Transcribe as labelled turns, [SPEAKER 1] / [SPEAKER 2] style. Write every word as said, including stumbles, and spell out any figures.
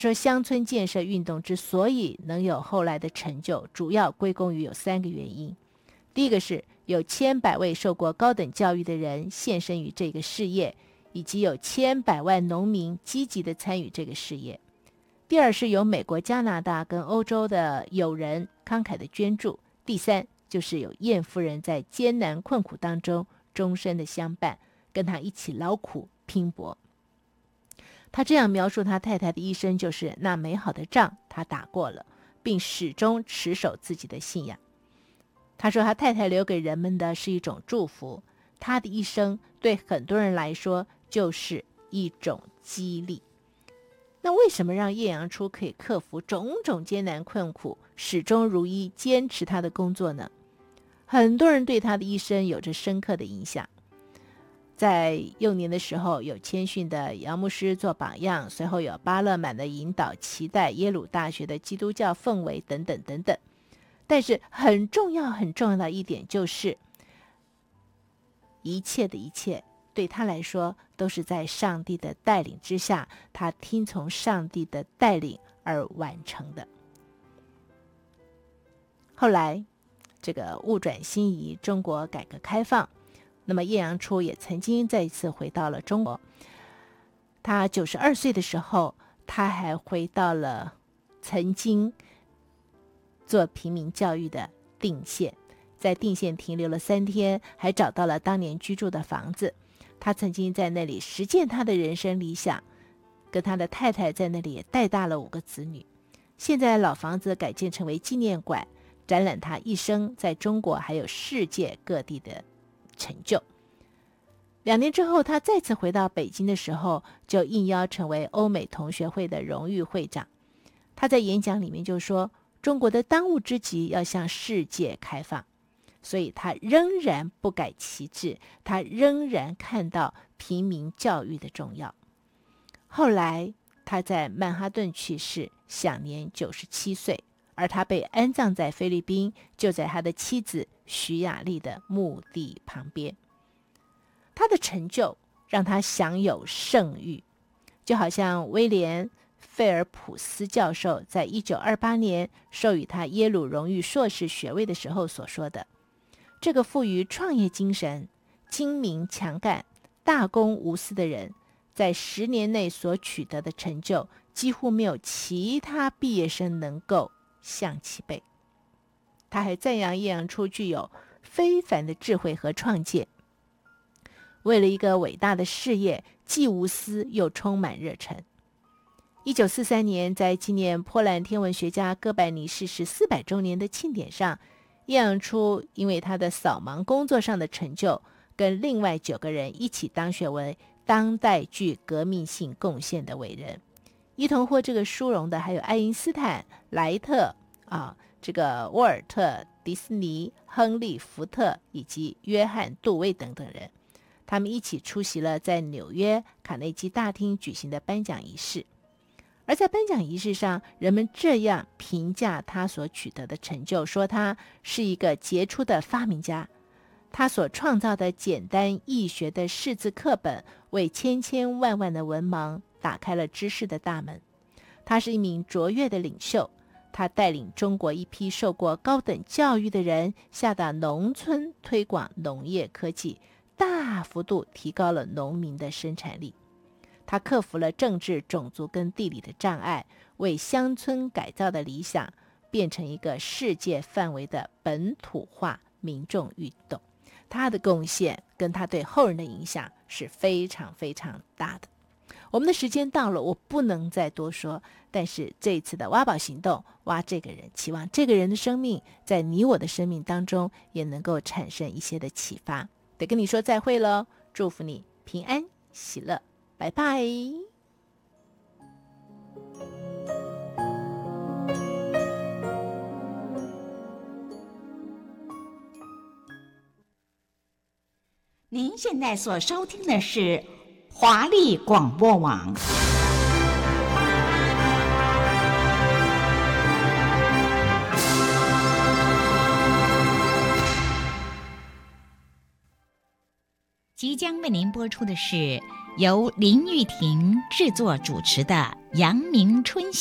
[SPEAKER 1] 说乡村建设运动之所以能有后来的成就，主要归功于有三个原因。第一个是有千百位受过高等教育的人献身于这个事业，以及有千百万农民积极的参与这个事业。第二是有美国、加拿大跟欧洲的友人慷慨的捐助。第三就是有燕夫人在艰难困苦当中终身的相伴，跟他一起劳苦拼搏。他这样描述他太太的一生，就是那美好的仗他打过了，并始终持守自己的信仰。他说他太太留给人们的是一种祝福，他的一生对很多人来说就是一种激励。那为什么让叶阳初可以克服种种艰难困苦，始终如一坚持他的工作呢？很多人对他的一生有着深刻的影响。在幼年的时候，有谦逊的杨牧师做榜样，随后有巴勒满的引导，期待耶鲁大学的基督教氛围等等等等。但是很重要很重要的一点就是，一切的一切对他来说都是在上帝的带领之下，他听从上帝的带领而完成的。后来这个物转星移，中国改革开放，那么叶阳初也曾经再一次回到了中国。他九十二岁的时候，他还回到了曾经做平民教育的定县，在定县停留了三天，还找到了当年居住的房子。他曾经在那里实践他的人生理想，跟他的太太在那里也带大了五个子女。现在老房子改建成为纪念馆，展览他一生在中国还有世界各地的成就。两年之后，他再次回到北京的时候，就应邀成为欧美同学会的荣誉会长。他在演讲里面就说，中国的当务之急要向世界开放，所以他仍然不改其志，他仍然看到平民教育的重要。后来他在曼哈顿去世，享年九十七岁，而他被安葬在菲律宾，就在他的妻子徐雅丽的墓地旁边。他的成就让他享有盛誉，就好像威廉·费尔普斯教授在一九二八年授予他耶鲁荣誉硕士学位的时候所说的，这个富于创业精神、精明强干、大公无私的人，在十年内所取得的成就，几乎没有其他毕业生能够相其背。他还赞扬叶阳初具有非凡的智慧和创建，为了一个伟大的事业，既无私又充满热忱。一九四三年，在纪念波兰天文学家哥白尼逝世四百周年的庆典上，叶阳初因为他的扫盲工作上的成就，跟另外九个人一起当选为当代具革命性贡献的伟人。一同获这个殊荣的还有爱因斯坦、莱特啊，这个沃尔特、迪士尼、亨利·福特以及约翰·杜威等等人。他们一起出席了在纽约卡内基大厅举行的颁奖仪式。而在颁奖仪式上，人们这样评价他所取得的成就，说他是一个杰出的发明家，他所创造的简单易学的识字课本，为千千万万的文盲打开了知识的大门。他是一名卓越的领袖，他带领中国一批受过高等教育的人下到农村推广农业科技，大幅度提高了农民的生产力。他克服了政治、种族跟地理的障碍，为乡村改造的理想变成一个世界范围的本土化民众运动。他的贡献跟他对后人的影响是非常非常大的。我们的时间到了，我不能再多说，但是这一次的挖宝行动，挖这个人，期望这个人的生命在你我的生命当中也能够产生一些的启发。得跟你说再会了，祝福你平安喜乐，拜拜。
[SPEAKER 2] 您现在所收听的是华丽广播网。即将为您播出的是由林玉婷制作主持的阳明春